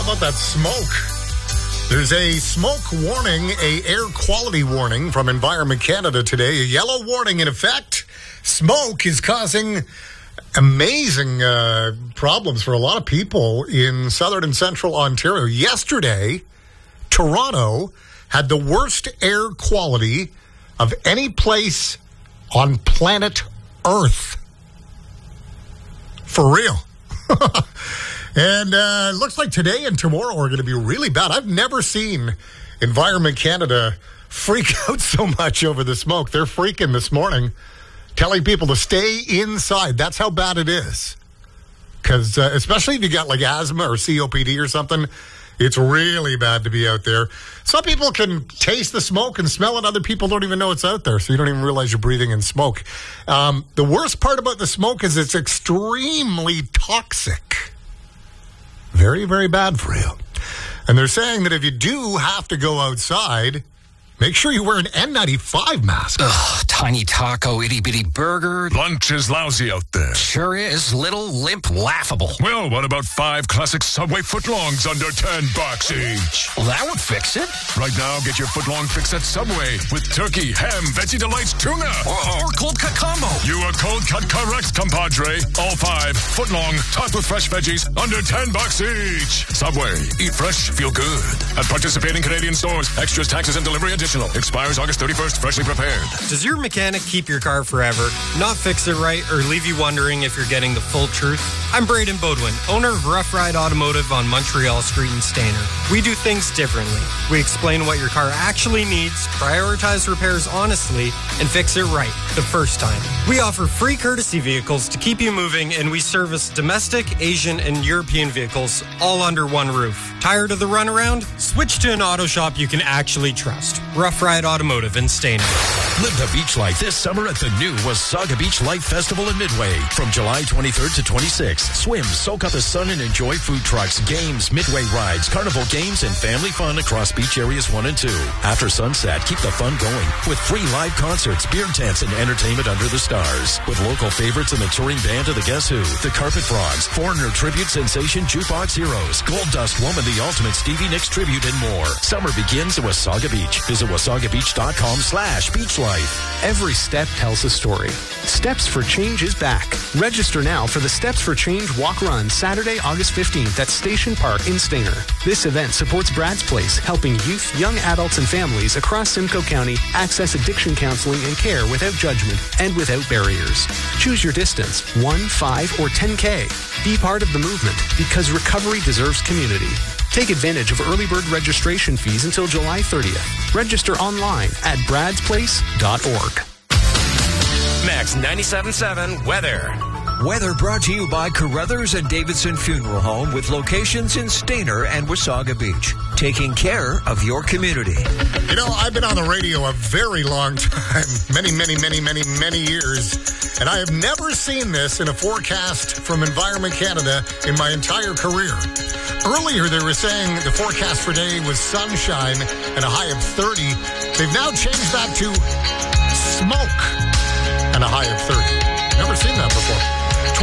about that smoke? There's a smoke warning, a air quality warning from Environment Canada today. A yellow warning in effect. Smoke is causing amazing problems for a lot of people in southern and central Ontario. Yesterday, Toronto had the worst air quality of any place on planet Earth. For real. And it looks like today and tomorrow are going to be really bad. I've never seen Environment Canada freak out so much over the smoke. They're freaking this morning, telling people to stay inside. That's how bad it is. Because especially if you got like asthma or COPD or something, it's really bad to be out there. Some people can taste the smoke and smell it. Other people don't even know it's out there, so you don't even realize you're breathing in smoke. The worst part about the smoke is it's extremely toxic. Very, very bad for you. And they're saying that if you do have to go outside, make sure you wear an N95 mask. Ugh, tiny taco, itty-bitty burger. Lunch is lousy out there. Sure is. Little, limp, laughable. Well, what about 5 classic Subway footlongs under $10 each? Well, that would fix it. Right now, get your footlong fix at Subway with turkey, ham, Veggie Delights, tuna. Or cold cut combo. You are cold cut correct, compadre. All 5 footlong, topped with fresh veggies, under $10 each. Subway. Eat fresh, feel good. At participating Canadian stores, extras, taxes, and delivery additional. Expires August 31st, freshly prepared. Does your mechanic keep your car forever, not fix it right, or leave you wondering if you're getting the full truth? I'm Braden Bodwin, owner of Rough Ride Automotive on Montreal Street in Stayner. We do things differently. We explain what your car actually needs, prioritize repairs honestly, and fix it right the first time. We offer free courtesy vehicles to keep you moving, and we service domestic, Asian, and European vehicles all under one roof. Tired of the runaround? Switch to an auto shop you can actually trust. Rough Ride Automotive in Stayner. Live the beach life this summer at the new Wasaga Beach Life Festival in Midway. From July 23rd to 26th, swim, soak up the sun, and enjoy food trucks, games, Midway rides, carnival games, and family fun across beach areas 1 and 2. After sunset, keep the fun going with free live concerts, beer tents, and entertainment under the stars. With local favorites in the touring band of the Guess Who, the Carpet Frogs, Foreigner Tribute Sensation Jukebox Heroes, Gold Dust Woman, the Ultimate Stevie Nicks Tribute, and more. Summer begins at Wasaga Beach. Visit wasagabeach.com/beachlife. Every step tells a story. Steps for Change is back. Register now for the Steps for Change Walk Run Saturday, August 15th at Station Park in Stayner. This event supports Brad's Place, helping youth, young adults, and families across Simcoe County access addiction counseling and care without judgment and without barriers. Choose your distance, 1, 5, or 10K. Be part of the movement because recovery deserves community. Take advantage of early bird registration fees until July 30th. Register online at bradsplace.org. Max 97.7 weather. Weather brought to you by Carruthers and Davidson Funeral Home with locations in Stayner and Wasaga Beach. Taking care of your community. You know, I've been on the radio a very long time. Many years. And I have never seen this in a forecast from Environment Canada in my entire career. Earlier, they were saying the forecast for today was sunshine and a high of 30. They've now changed that to smoke and a high of 30. Never seen that before.